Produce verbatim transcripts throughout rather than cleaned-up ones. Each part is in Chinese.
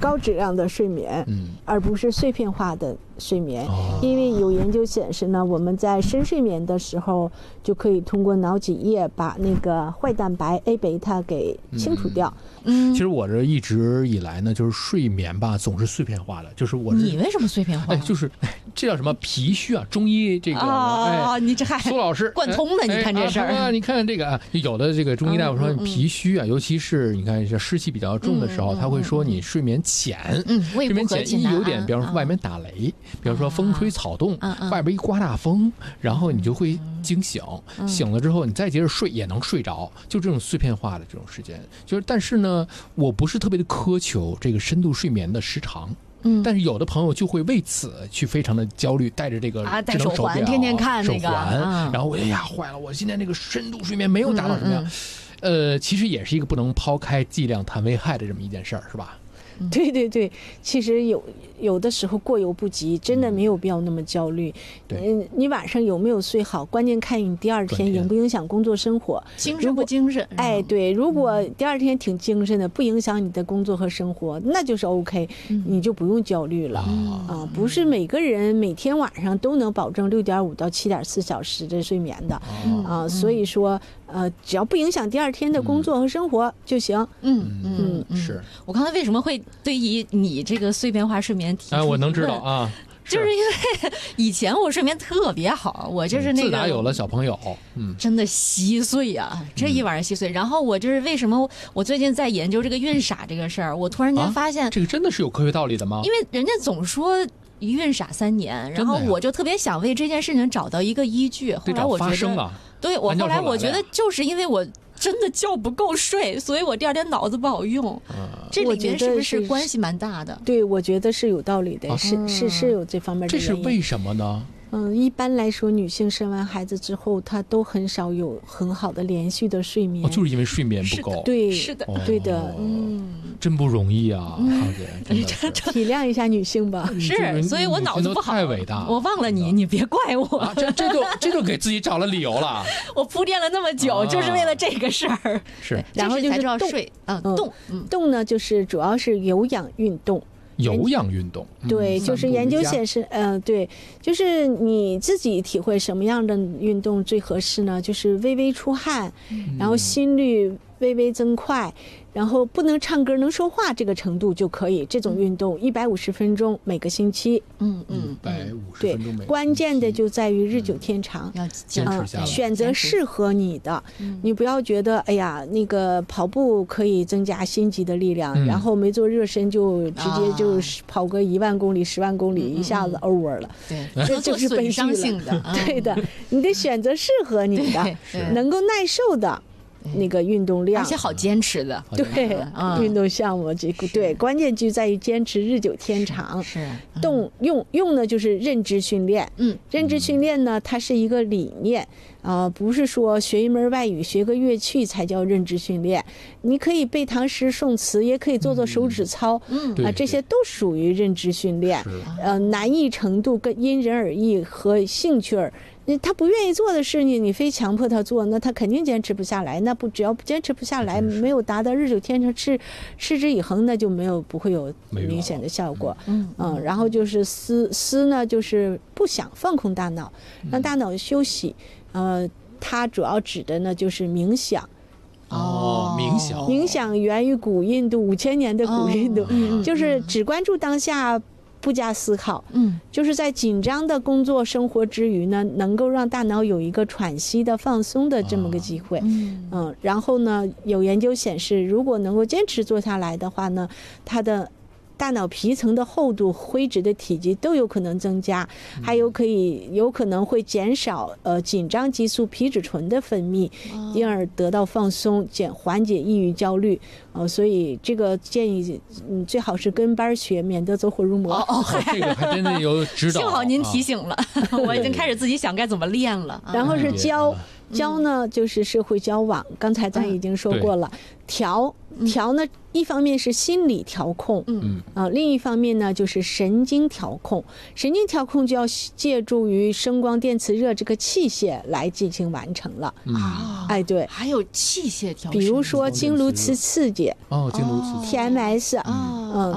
高质量的睡眠，嗯，而不是碎片化的睡眠。哦、因为有研究显示呢，我们在深睡眠的时候，就可以通过脑脊液把那个坏蛋白 A 贝塔给清除掉。 嗯，其实我这一直以来呢，就是睡眠吧，总是碎片化的。就是我你为什么碎片化？ 哎，就是这叫什么脾虚啊？中医这个哦，哎、你这还苏老师贯通的，你看这事儿、 啊，你看这个啊，有的这个中医大夫说脾虚啊，嗯嗯、尤其是你看这湿气比较重的时候，嗯、他会说你睡眠浅， 嗯， 睡眠浅一有点，比方说外面打雷，嗯、比方说风吹草动，啊、外边一刮大风，然后你就会惊醒，嗯、醒了之后你再接着睡也能睡着，就这种碎片化的这种时间，就是但是呢，我不是特别的苛求这个深度睡眠的时长。嗯，但是有的朋友就会为此去非常的焦虑，带着这个啊，戴手环，天天看那个手环，嗯、然后哎呀坏了，我现在那个深度睡眠没有达到什么样，嗯嗯、呃，其实也是一个不能抛开剂量谈危害的这么一件事儿，是吧？ 对对对，其实有有的时候过犹不及，真的没有必要那么焦虑。嗯，你晚上有没有睡好，关键看你第二天影不影响工作生活， 精神不精神。 哎，对，如果第二天挺精神的，不影响你的工作和生活，那就是 OK，嗯、你就不用焦虑了。嗯、啊，不是每个人每天晚上都能保证六点五到七点四小时的睡眠的。嗯、啊，所以说。呃，只要不影响第二天的工作和生活就行。 嗯嗯嗯，是我刚才为什么会对于你这个碎片化睡眠提出？ 哎，我能知道啊， 就是因为以前我睡眠特别好，我就是那个自打有了小朋友，嗯， 真的稀碎啊，这一晚上稀碎。然后我就是为什么我最近在研究这个孕傻这个事儿，我突然间发现、啊、 这个真的是有科学道理的吗？ 因为人家总说。一孕傻三年，然后我就特别想为这件事情找到一个依据。后来我觉得， 啊、 对我后来我觉得就是因为我真的觉不够睡，所以我第二天脑子不好用。嗯、这里面是不是关系蛮大的？ 对，我觉得是有道理的，啊、是是是有这方面的原因。 这是为什么呢？ 嗯，一般来说，女性生完孩子之后，她都很少有很好的连续的睡眠， 哦、就是因为睡眠不够。 对， 是的， 哦、对的， 嗯， 真不容易啊，浩姐，真的体谅一下女性吧。 是，所以我脑子不好， 太伟大， 我忘了你，你别怪我。 啊、这这就这就给自己找了理由了。 我铺垫了那么久，啊、就是为了这个事儿。 是， 然后就是动，睡，嗯，动， 嗯，动呢，就是主要是有氧运动。 有氧运动， 对，就是研究显示，嗯、呃，对，就是你自己体会什么样的运动最合适呢？就是微微出汗，嗯、然后心率微微增快，然后不能唱歌能说话这个程度就可以。这种运动一百五十分钟每个星期， 嗯嗯， 一百五十分钟每个星期。 对，关键的就在于日久天长， 要坚持下来， 选择适合你的。你不要觉得，哎呀，那个跑步可以增加心肌的力量，嗯、然后没做热身就直接就跑个一万公里、十万公里，一下子 over 了。 对， 这就是本伤性的。 对的，你得选择适合你的，能够耐受的。那个运动量， 而且好坚持的， 对，嗯、运动项目这个对，关键就在于坚持日久天长。 是，是嗯、动用用呢就是认知训练，嗯，认知训练呢它是一个理念啊、呃，不是说学一门外语学个乐器才叫认知训练。你可以背唐诗宋词，也可以做做手指操，嗯啊、呃，这些都属于认知训练。呃，难易程度跟因人而异和兴趣儿。他不愿意做的事情，你非强迫他做，那他肯定坚持不下来。那不只要坚持不下来，没有达到日久天长、持持之以恒，那就没有不会有明显的效果。嗯嗯，然后就是思思呢，就是不想放空大脑，让大脑休息。呃，它主要指的呢就是冥想。 哦，冥想， 冥想源于古印度，五千年的古印度，哦、就是只关注当下。不加思考，嗯，就是在紧张的工作生活之余呢，能够让大脑有一个喘息的放松的这么个机会，嗯, 嗯，然后呢，有研究显示，如果能够坚持做下来的话呢，它的大脑皮层的厚度、灰质的体积都有可能增加，还有可以有可能会减少呃紧张激素皮质醇的分泌，因而得到放松，减缓解抑郁焦虑。呃，所以这个建议，嗯，最好是跟班学，免得走火入魔。 哦哦， 这个还真的有指导。 幸好您提醒了，啊、我已经开始自己想该怎么练了。 然后是教。交呢就是社会交往，刚才咱已经说过了。调调呢，一方面是心理调控，嗯啊、呃，另一方面呢就是神经调控。神经调控就要借助于声光电磁热这个器械来进行完成了啊。哎，对， 还有器械调， 比如说经颅磁刺激， 哦，经颅磁 T M S， 啊，嗯。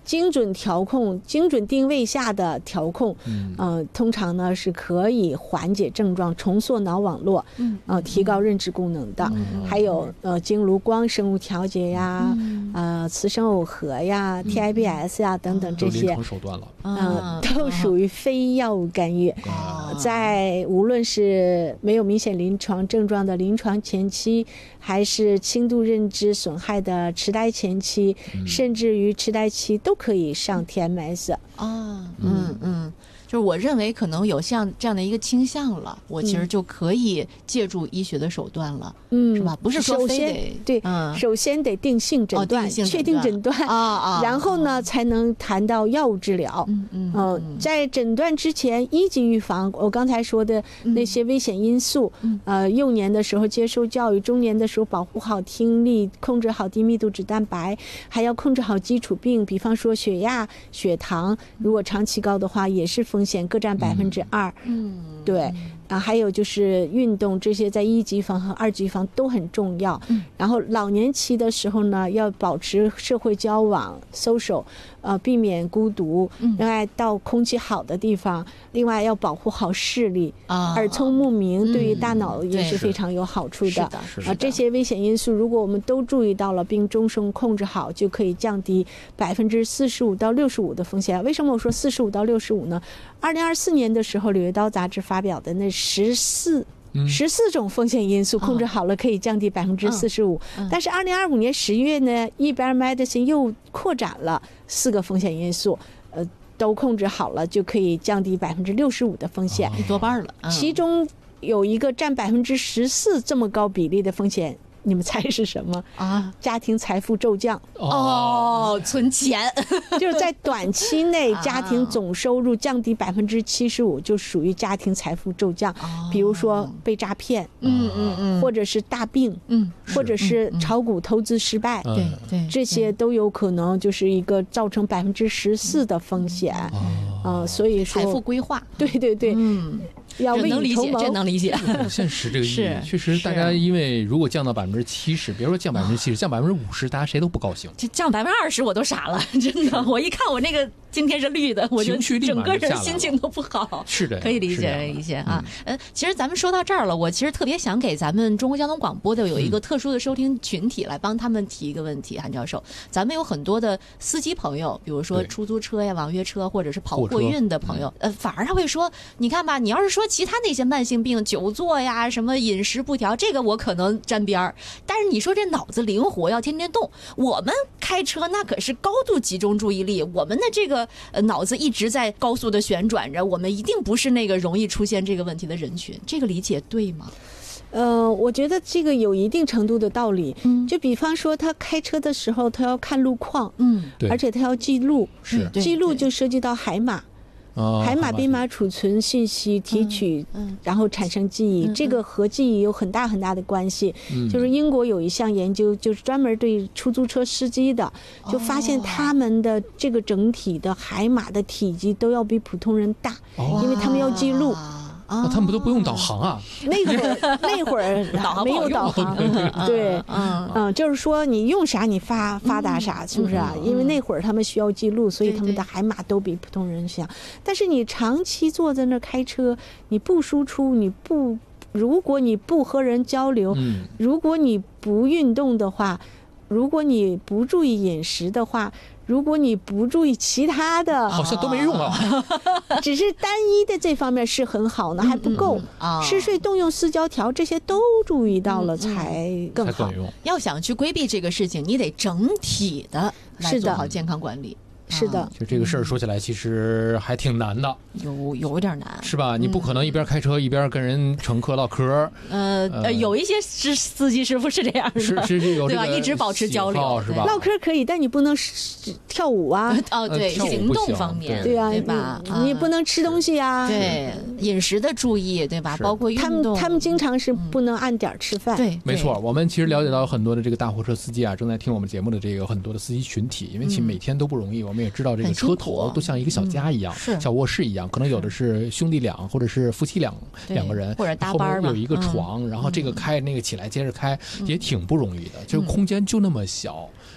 精准调控、精准定位下的调控，嗯、呃，通常呢是可以缓解症状、重塑脑网络，嗯，呃，提高认知功能的。嗯、还有呃，经颅光生物调节呀，嗯、呃，磁生耦合呀、嗯、T I B S 呀等等这些， 手段了， 嗯、呃，都属于非药物干预。啊、在无论是没有明显临床症状的临床前期，还是轻度认知损害的痴呆前期，嗯、甚至于痴呆期，都可以上 T M S。 啊，嗯嗯。就是我认为可能有像这样的一个倾向了，我其实就可以借助医学的手段了，嗯，是吧？不是说非得对，嗯，首先得定性诊断，哦、定确定诊断啊啊， 然后呢、哦、才能谈到药物治疗。嗯嗯、呃，在诊断之前，一级预防，我刚才说的那些危险因素，嗯、呃，幼年的时候接受教育，中年的时候保护好听力，控制好低密度脂蛋白，还要控制好基础病，比方说血压、血糖，如果长期高的话，也是风险各占百分之二。嗯，对啊，还有就是运动，这些在一级防和二级防都很重要。嗯，然后老年期的时候呢，要保持社会交往 social， 呃，避免孤独。嗯，另外到空气好的地方，另外要保护好视力啊，耳聪目明对于大脑也是非常有好处的。 嗯、是的， 啊，这些危险因素如果我们都注意到了，并终生控制好，就可以降低百分之四十五到六十五的风险。为什么我说四十五到六十五呢？二零二四年的时候，《柳叶刀》杂志发表的那十四十四种风险因素控制好了，可以降低百分之四十五。但是二零二五年十月呢 ，Ibermedicine 又扩展了四个风险因素，呃，都控制好了，就可以降低百分之六十五的风险， 一多半了。嗯、 其中有一个占百分之十四这么高比例的风险。你们猜是什么啊？家庭财富骤降哦，存钱就是在短期内家庭总收入降低百分之七十五，就属于家庭财富骤降。哦、比如说被诈骗，嗯嗯嗯，或者是大病，嗯，或者是炒股投资失败，对、嗯、对，这些都有可能就是一个造成百分之十四的风险。啊、嗯呃，所以说财富规划， 对对对，嗯。要未雨绸缪， 这能理解， 很现实这个意义。确实，大家因为如果降到百分之七十，别说降百分之七十，降百分之五十，大家谁都不高兴。 这降百分之二十，我都傻了，真的。我一看我那个今天是绿的，我就整个人心情都不好。 是的， 可以理解理解啊。呃，其实咱们说到这儿了，我其实特别想给咱们中国交通广播的有一个特殊的收听群体来帮他们提一个问题，韩教授，咱们有很多的司机朋友，比如说出租车呀、网约车或者是跑货运的朋友，呃，反而他会说，你看吧，你要是说其他那些慢性病，久坐呀，什么饮食不调，这个我可能沾边儿。但是你说这脑子灵活，要天天动，我们开车那可是高度集中注意力，我们的这个呃脑子一直在高速的旋转着，我们一定不是那个容易出现这个问题的人群。这个理解对吗？ 呃，我觉得这个有一定程度的道理。嗯，就比方说他开车的时候，他要看路况，嗯，而且他要记录， 是记录就涉及到海马。海马编码储存信息提取，嗯、然后产生记忆，嗯、这个和记忆有很大很大的关系。嗯、就是英国有一项研究，就是专门对出租车司机的，就发现他们的这个整体的海马的体积都要比普通人大，哦、因为他们要记录。 啊，他们都不用导航啊！ 那会儿那会儿没有导航，对，嗯嗯，就是说你用啥你发发达啥，是不是啊？因为那会儿他们需要记录，所以他们的海马都比普通人小。但是你长期坐在那开车，你不输出，你不，如果你不和人交流，如果你不运动的话，如果你不注意饮食的话。如果你不注意其他的， 好像都没用啊。 只是单一的这方面是很好呢，还不够。嗜睡、动用、四焦条这些都注意到了才更好。 要想去规避这个事情，你得整体的来做好健康管理。 是的， 就这个事儿说起来，其实还挺难的， 有有点难， 是吧？你不可能一边开车一边跟人乘客唠嗑。 呃呃，有一些司司机师傅是这样的， 是是有对吧？一直保持交流， 是吧？ 唠嗑可以，但你不能跳舞啊。 哦，对，行动方面， 对啊， 对吧？ 你不能吃东西啊。 对，饮食的注意，对吧？包括运动， 他们他们经常是不能按点吃饭。 对， 没错。我们其实了解到很多的这个大货车司机啊，正在听我们节目的这个很多的司机群体，因为其实每天都不容易，我们也知道这个车头都像一个小家一样，嗯、小卧室一样，可能有的是兄弟俩，或者是夫妻两两个人， 或者搭班有一个床，嗯、然后这个开那个起来接着开，嗯、也挺不容易的。这个空间就那么小，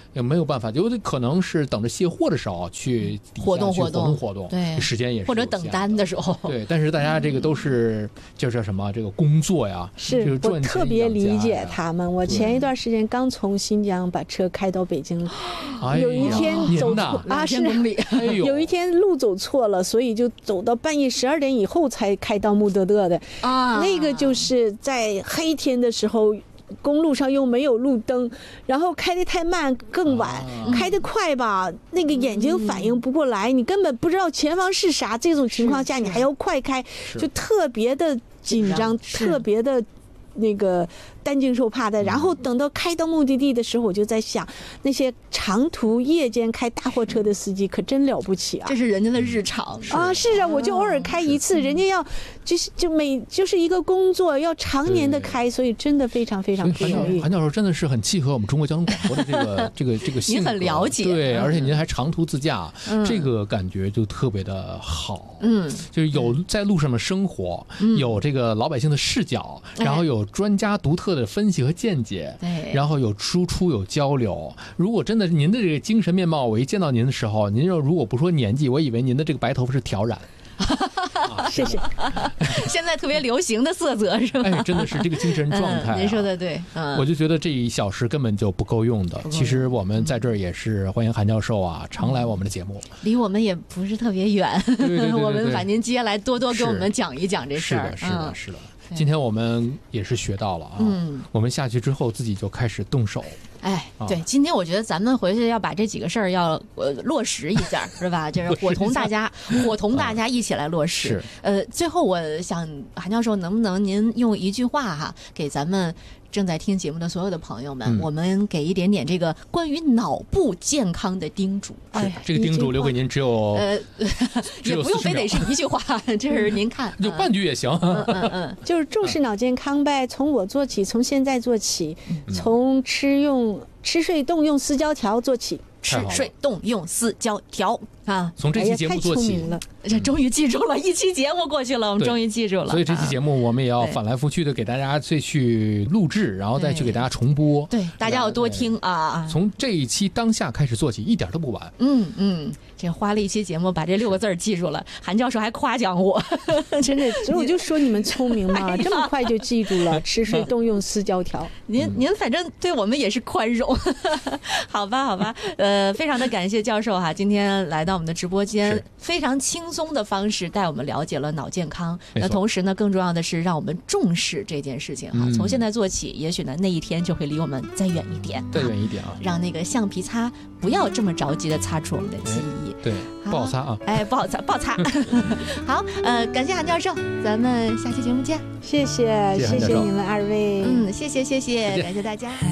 也没有办法，有的可能是等着卸货的时候去活动活动活动， 对， 时间也是或者等单的时候， 对。但是大家这个都是叫叫什么？这个工作呀， 是这个我特别理解他们。我前一段时间刚从新疆把车开到北京，有一天走错啊，是有一天路走错了，所以就走到半夜十二点以后才开到穆德勒的啊。那个就是在黑天的时候。公路上又没有路灯，然后开得太慢更晚，啊、开得快吧，那个眼睛反应不过来，嗯、你根本不知道前方是啥。这种情况下，你还要快开，就特别的紧张，特别的那个担惊受怕的。然后等到开到目的地的时候，我就在想，那些长途夜间开大货车的司机可真了不起啊！ 这是人家的日常啊！是啊，我就偶尔开一次，人家要就是就每就是一个工作要常年的开，所以真的非常非常不容易。 韩教授真的是很契合我们中国交通广播的这个这个这个性格， 您很了解， 对，而且您还长途自驾，嗯、这个感觉就特别的好。嗯，就是有在路上的生活，嗯、有这个老百姓的视角，然后有专家独特的分析和见解， 对， 然后有输出有交流。如果真的您的这个精神面貌，我一见到您的时候，您如果不说年纪，我以为您的这个白头发是挑染。 啊、谢谢。 现在特别流行的色泽是吧？ 哎，真的是这个精神状态、啊嗯。您说的对，嗯， 我就觉得这一小时根本就不够用的。其实我们在这儿也是欢迎韩教授啊，常来我们的节目。 离我们也不是特别远， 对对对对对我们把您接下来多多给我们讲一讲这事儿。 是的，是的，是的。今天我们也是学到了啊，嗯，我们下去之后自己就开始动手。 哎，对，今天我觉得咱们回去要把这几个事儿要呃落实一下，是吧？就是伙同大家，伙同大家一起来落实。 是， 呃，最后我想韩教授，能不能您用一句话哈，给咱们正在听节目的所有的朋友们，嗯、我们给一点点这个关于脑部健康的叮嘱。 哎，这个叮嘱留给您只有呃，也不用非得是一句话，这是您看， 就半句也行。 嗯嗯嗯， 就是重视脑健康呗，从我做起，从现在做起，嗯、从吃用。吃睡动用四胶条做起， 吃睡动用四胶条啊！ 从这期节目做起， 这终于记住了，一期节目过去了，我们终于记住了。 所以这期节目我们也要反来覆去的给大家再去录制，然后再去给大家重播。 对，大家要多听啊！ 从这一期当下开始做起，一点都不晚。 嗯嗯，这花了一期节目把这六个字记住了，韩教授还夸奖我， 真的，所以我就说你们聪明嘛，这么快就记住了，吃睡动用四胶条。 您您反正对我们也是宽容。好吧，好吧，呃，非常的感谢教授哈，今天来到我们的直播间，非常轻松的方式带我们了解了脑健康。那同时呢，更重要的是让我们重视这件事情哈，嗯、从现在做起，也许呢那一天就会离我们再远一点， 再远一点啊， 让那个橡皮擦不要这么着急的擦出我们的记忆。 对，不好擦啊， 哎，不好擦，不好擦。好，呃，感谢韩教授，咱们下期节目见。 谢谢，谢谢你们二位， 嗯，谢谢，谢谢，感谢大家。